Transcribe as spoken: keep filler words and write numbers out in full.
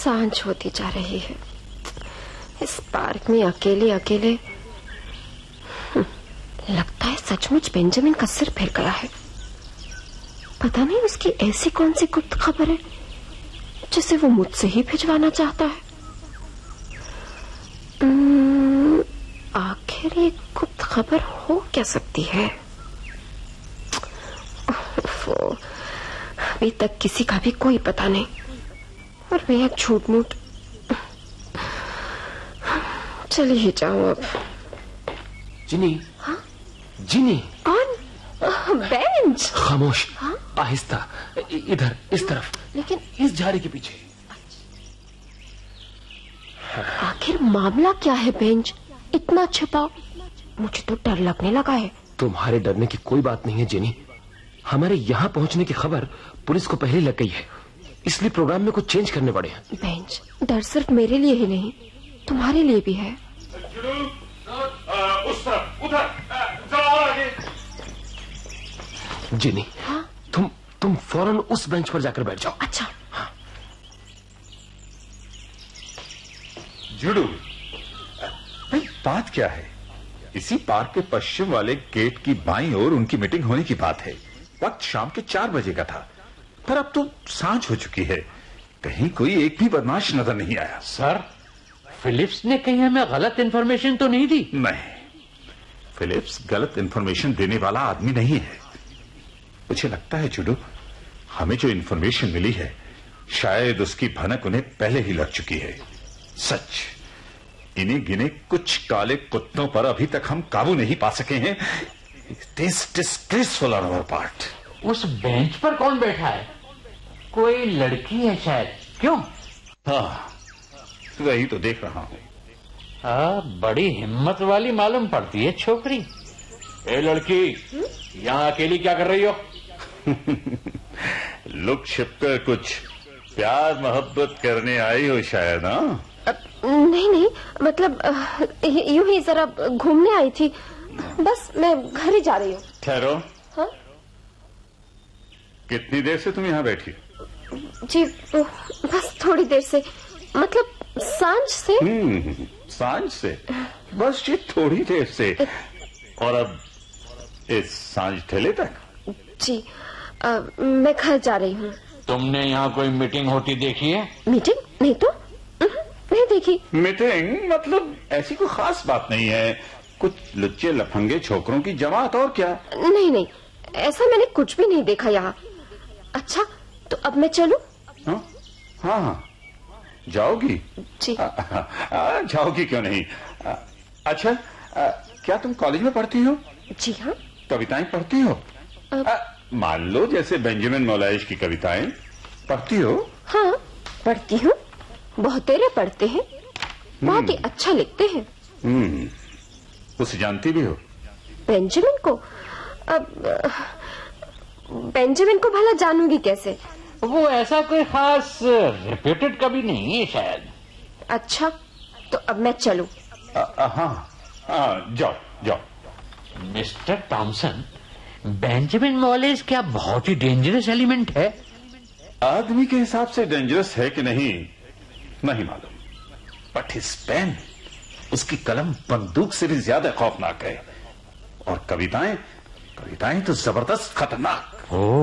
सांझ होती जा रही है। इस पार्क में अकेले अकेले लगता है सचमुच बेंजामिन का सिर फिर गया है। पता नहीं उसकी ऐसी कौन सी गुप्त खबर है जिसे वो मुझसे ही भिजवाना चाहता है। आखिर ये गुप्त खबर हो क्या सकती है? अभी तक किसी का भी कोई पता नहीं और मैं अब झूठ मूठ चली ही जाऊं अब। जिनी। हाँ? जिनी। कौन? बेंच। खामोश। हाँ? आहिस्ता, इधर, इस तरफ। लेकिन इस झाड़ी के पीछे। आखिर मामला क्या है बेंच? इतना छिपाओ, मुझे तो डर लगने लगा है। तुम्हारे डरने की कोई बात नहीं है जिनी। हमारे यहाँ पहुँचने की खबर पुलिस को पहले लग गई है, इसलिए प्रोग्राम में कुछ चेंज करने पड़े हैं। बेंच, डर सिर्फ मेरे लिए ही नहीं तुम्हारे लिए भी है। उस तरफ, उधर, जाओ आगे। जिनी। हाँ? तुम तुम फौरन उस बेंच पर जाकर बैठ जाओ। अच्छा। हाँ। जुडू, भाई बात क्या है? इसी पार्क के पश्चिम वाले गेट की बाईं ओर उनकी मीटिंग होने की बात है। वक्त शाम के चार बजे का था, पर अब तो सांझ हो चुकी है। कहीं कोई एक भी बदमाश नजर नहीं आया। सर, फिलिप्स ने कहीं हमें गलत इंफॉर्मेशन तो नहीं दी? नहीं, फिलिप्स गलत इंफॉर्मेशन देने वाला आदमी नहीं है। मुझे लगता है जुडू, हमें जो इंफॉर्मेशन मिली है शायद उसकी भनक उन्हें पहले ही लग चुकी है। सच, इन्हें गिने कुछ काले कुत्तों पर अभी तक हम काबू नहीं पा सके हैं। It is disgraceful on our part. उस बेंच पर कौन बैठा है? कोई लड़की है शायद। क्यों? हाँ, वही तो देख रहा हूँ। हाँ, बड़ी हिम्मत वाली मालूम पड़ती है छोकरी। ए लड़की, यहाँ अकेली क्या कर रही हो? लुक छिप कर कुछ प्यार मोहब्बत करने आई हो शायद। हाँ, नहीं नहीं, मतलब यूं ही जरा घूमने आई थी। बस मैं घर ही जा रही हूँ। ठहरो। हाँ? कितनी देर से तुम यहाँ बैठी? जी बस थोड़ी देर से, मतलब सांझ से। हम्म, सांझ से? बस ये थोड़ी देर से? और अब इस सांझ ठेले तक? जी आ, मैं घर जा रही हूँ। तुमने यहाँ कोई मीटिंग होती देखी है? मीटिंग? नहीं तो नहीं देखी। मीटिंग मतलब ऐसी कोई खास बात नहीं है, कुछ लुच्चे लफंगे छोकरों की जमात, और क्या। नहीं नहीं, ऐसा मैंने कुछ भी नहीं देखा यहाँ। अच्छा, तो अब मैं चलूं? हाँ हाँ, जाओगी? जी। आ, आ, आ, जाओगी क्यों नहीं। आ, अच्छा, आ, क्या तुम कॉलेज में पढ़ती हो? जी हाँ। कविताएं पढ़ती हो? आ, मान लो जैसे बेंजामिन मोलाइज की कविताएं पढ़ती हो? हाँ, पढ़ती हूँ। बहुतेरे पढ़ते हैं, बहुत ही अच्छा लिखते हैं। हम्म, उसे जानती भी हो? बेंजामिन को? अब बेंजामिन को भला जानूंगी कैसे? वो ऐसा कोई खास रेप्यूटेड कवि नहीं है शायद। अच्छा, तो अब मैं चलूं? हाँ हाँ, जाओ जाओ। मिस्टर टॉमसन, बेंजामिन मोलेज क्या बहुत ही डेंजरस एलिमेंट है? आदमी के हिसाब से डेंजरस है कि नहीं नहीं मालूम, बट हिज पेन, उसकी कलम बंदूक से भी ज्यादा खौफनाक है। और कविताएं कविताएं तो जबरदस्त खतरनाक।